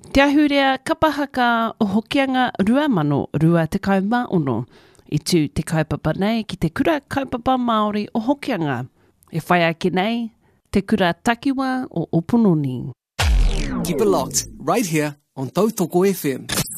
Te ahurea kapahaka o hokianga 2025 i tū te kaupapa nei ki te kura kaupapa Māori o hokianga. E whai ake nei, te kura takiwa o Opunoni. Keep it locked, right here on Tautoko FM.